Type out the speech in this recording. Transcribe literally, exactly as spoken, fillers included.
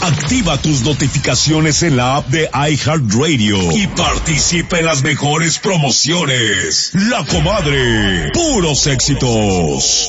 Activa tus notificaciones en la app de iHeartRadio y participa en las mejores promociones. La Comadre, puros éxitos.